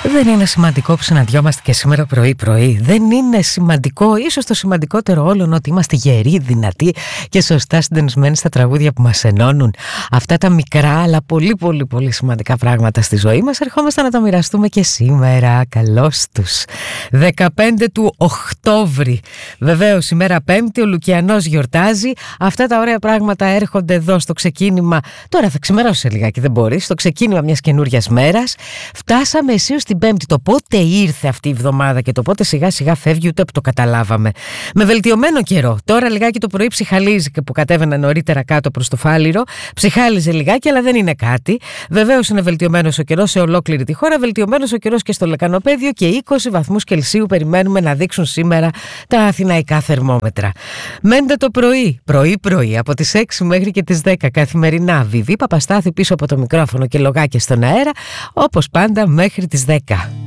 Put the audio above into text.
Δεν είναι σημαντικό που συναντιόμαστε και σήμερα πρωί-πρωί. Δεν είναι σημαντικό, ίσως το σημαντικότερο όλων, ότι είμαστε γεροί, δυνατοί και σωστά συντονισμένοι στα τραγούδια που μας ενώνουν. Αυτά τα μικρά αλλά πολύ σημαντικά πράγματα στη ζωή μας ερχόμαστε να τα μοιραστούμε και σήμερα. Καλώς τους. 15 του Οκτώβρη. Βεβαίως ημέρα Πέμπτη, ο Λουκιανός γιορτάζει. Αυτά τα ωραία πράγματα έρχονται εδώ στο ξεκίνημα. Τώρα θα ξημερώσω σε λιγάκι, δεν μπορεί. Στο ξεκίνημα μιας καινούριας μέρας. Φτάσαμε αισίως την Πέμπτη. Το πότε ήρθε αυτή η εβδομάδα και το πότε σιγά σιγά φεύγει, ούτε που το καταλάβαμε. Με βελτιωμένο καιρό. Τώρα λιγάκι το πρωί ψυχαλίζει, και που κατέβαινα νωρίτερα κάτω προς το Φάληρο. Ψυχάλιζε λιγάκι, αλλά δεν είναι κάτι. Βεβαίως είναι βελτιωμένος ο καιρός σε ολόκληρη τη χώρα. Βελτιωμένος ο καιρός και στο Λεκανοπέδιο και 20 βαθμούς Κελσίου περιμένουμε να δείξουν σήμερα τα αθηναϊκά θερμόμετρα. Μέντε το πρωί από τις 6 μέχρι και τις 10 καθημερινά. Βιβί Παπαστάθη πίσω από το μικρόφωνο και λογάκια στον αέρα, όπως πάντα μέχρι τις 10.